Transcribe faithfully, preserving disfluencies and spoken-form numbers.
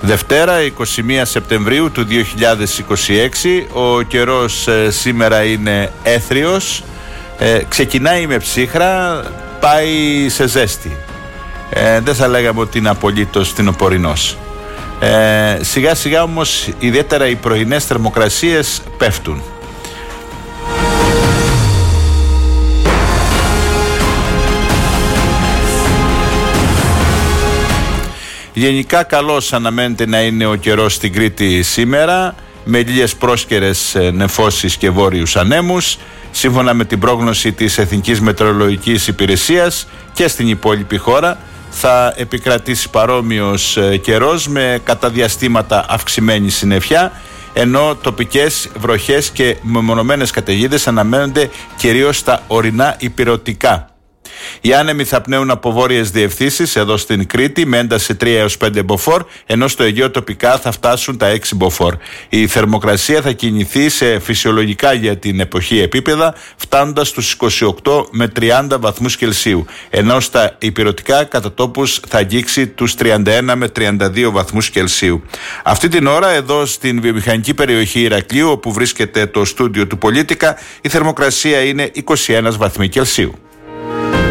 Δευτέρα, εικοστή πρώτη Σεπτεμβρίου του δύο χιλιάδες είκοσι έξι. Ο καιρός ε, σήμερα είναι έθριος, ε, ξεκινάει με ψύχρα, πάει σε ζέστη. Ε, δεν θα λέγαμε ότι είναι απολύτως φθινοπορεινός. Ε, σιγά σιγά όμως ιδιαίτερα οι πρωινές θερμοκρασίες πέφτουν. Γενικά καλός αναμένεται να είναι ο καιρός στην Κρήτη σήμερα, με λίγες πρόσκαιρες νεφώσεις και βόρειους ανέμους. Σύμφωνα με την πρόγνωση της Εθνικής Μετεωρολογικής Υπηρεσίας, και στην υπόλοιπη χώρα θα επικρατήσει παρόμοιος καιρός με κατά διαστήματα αυξημένη συννεφιά, ενώ τοπικές βροχές και μεμονωμένες καταιγίδες αναμένονται κυρίως στα ορεινά ηπειρωτικά. Οι άνεμοι θα πνέουν από βόρειες διευθύνσεις εδώ στην Κρήτη με ένταση τρία έως πέντε μποφόρ, ενώ στο Αιγαίο τοπικά θα φτάσουν τα έξι μποφόρ. Η θερμοκρασία θα κινηθεί σε φυσιολογικά για την εποχή επίπεδα, φτάνοντας στους είκοσι οκτώ με τριάντα βαθμούς Κελσίου, ενώ στα ηπειρωτικά κατά τόπους θα αγγίξει τους τριάντα ένα με τριάντα δύο βαθμούς Κελσίου. Αυτή την ώρα εδώ στην βιομηχανική περιοχή Ηρακλείου, όπου βρίσκεται το στούντιο του Πολίτικα, η θερμοκρασία είναι είκοσι ένα βαθμοί Κελσίου.